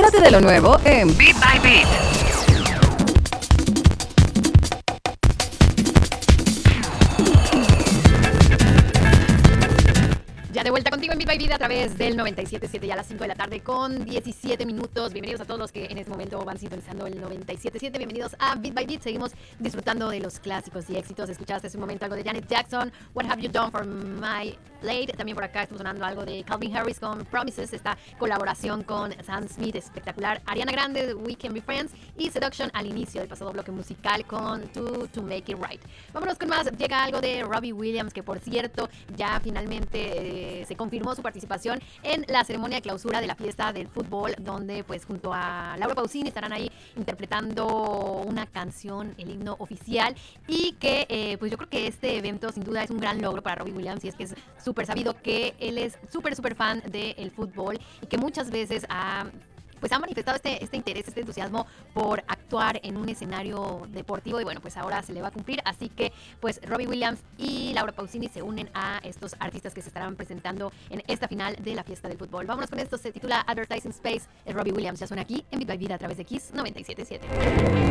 Entérate de lo nuevo en Beat by Beat. Ya de vuelta contigo en Beat by Beat a través del 97.7, ya a las 5 de la tarde con 17 minutos. Bienvenidos a todos los que en este momento van sintonizando el 97.7. Bienvenidos a Beat by Beat. Seguimos disfrutando de los clásicos y éxitos. Escuchaste hace un momento algo de Janet Jackson, What Have You Done For My Late. También por acá estamos sonando algo de Calvin Harris con Promises, esta colaboración con Sam Smith espectacular. Ariana Grande, We Can Be Friends, y Seduction al inicio del pasado bloque musical con To Make It Right. Vámonos con más. Llega algo de Robbie Williams, que por cierto ya finalmente se confirmó su participación en la ceremonia de clausura de la fiesta del fútbol, donde pues junto a Laura Pausini estarán ahí interpretando una canción, el himno oficial, y que pues yo creo que este evento sin duda es un gran logro para Robbie Williams, y es que es súper sabido que él es súper fan del fútbol y que muchas veces ha manifestado este interés, este entusiasmo por actuar en un escenario deportivo, y bueno, pues ahora se le va a cumplir. Así que pues Robbie Williams y Laura Pausini se unen a estos artistas que se estarán presentando en esta final de la fiesta del fútbol. Vámonos con esto, se titula Advertising Space. Robbie Williams ya suena aquí en Beat by Beat a través de Kiss 97.7.